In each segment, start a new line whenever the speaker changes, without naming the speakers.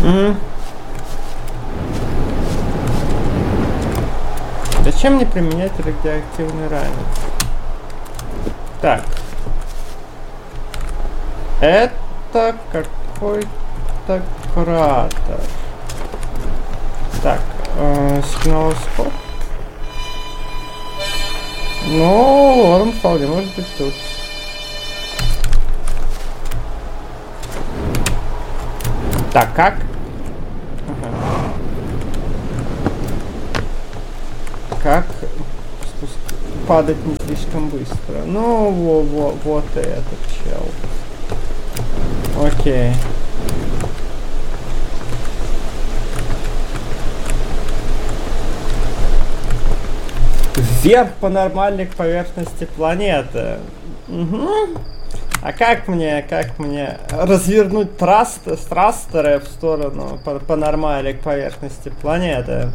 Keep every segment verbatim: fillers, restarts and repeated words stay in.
Mm. Зачем мне применять радиоактивный ранец? Так. Это какой-то кратер. Так, э, сигналоскоп. Ну, он вполне может быть тут. Так, как? Ага. Как спуск... падать не слишком быстро? Ну, во, во, вот и этот чел. Окей. Вверх по нормальной поверхности планеты. Угу. А как мне, как мне развернуть траст, трастеры в сторону по, по нормальной поверхности планеты?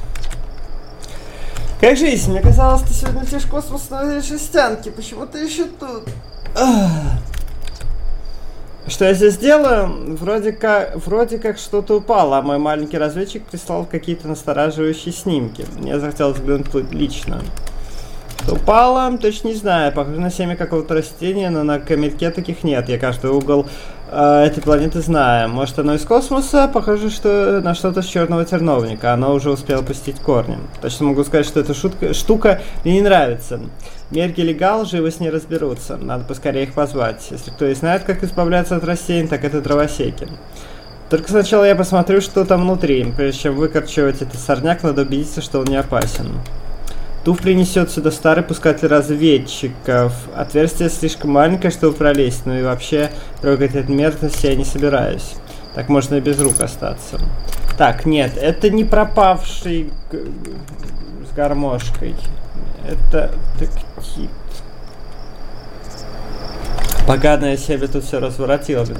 Как жизнь? Мне казалось, ты сегодня летишь в космос на жестянке. Почему ты еще тут? Ах. Что я здесь делаю? Вроде как, вроде как что-то упало, а мой маленький разведчик прислал какие-то настораживающие снимки. Мне захотелось взглянуть лично. Что упало? Точно не знаю. Похоже на семя какого-то растения, но на камельке таких нет. Я каждый угол э, этой планеты знаю. Может, оно из космоса? Похоже, что на что-то с черного терновника. Оно уже успело пустить корни. Точно могу сказать, что эта шутка, штука мне не нравится. Мерги легал, живо с ней разберутся. Надо поскорее их позвать. Если кто и знает, как избавляться от растений, так это дровосеки. Только сначала я посмотрю, что там внутри. Прежде чем выкорчевать этот сорняк, надо убедиться, что он не опасен. Туфли несет сюда старый пускатель разведчиков. Отверстие слишком маленькое, чтобы пролезть. Ну и вообще, трогать эту мерзость я не собираюсь. Так можно и без рук остаться. Так, нет, это не пропавший с гармошкой. Это тактит. Поганое себе тут все разворотило.